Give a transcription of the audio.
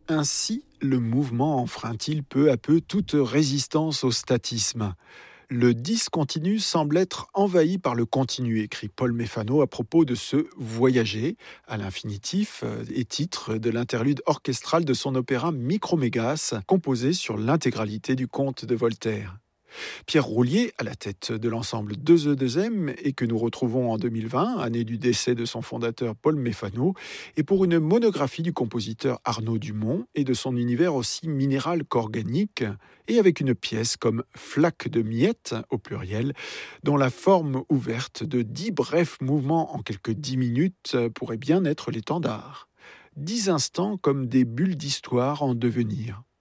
Ainsi, le mouvement enfreint-il peu à peu toute résistance au statisme. Le discontinu semble être envahi par le continu, écrit Paul Méphano à propos de ce voyager, à l'infinitif, et titre de l'interlude orchestral de son opéra Micromégas, composé sur l'intégralité du conte de Voltaire. Pierre Roulier, à la tête de l'ensemble 2E2M et que nous retrouvons en 2020, année du décès de son fondateur Paul Méphano, et pour une monographie du compositeur Arnaud Dumont et de son univers aussi minéral qu'organique, et avec une pièce comme Flaque de miettes, au pluriel, dont la forme ouverte de 10 brefs mouvements en quelques 10 minutes pourrait bien être l'étendard. 10 instants comme des bulles d'histoire en devenir.